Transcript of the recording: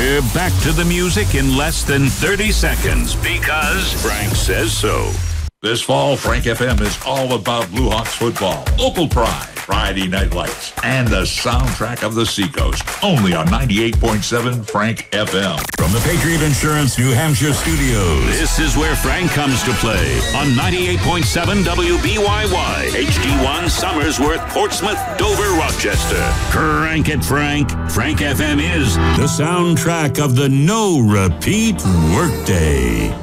We're back to the music in less than 30 seconds because Frank says so. This fall, Frank FM is all about Blue Hawks football, local pride, Friday night lights, and the soundtrack of the Seacoast. Only on 98.7 Frank FM. From the Patriot Insurance New Hampshire studios. This is where Frank comes to play on 98.7 WBYY, HD1 Somersworth, Portsmouth, Dover, Rochester. Crank it, Frank. Frank FM is The soundtrack of the no-repeat workday.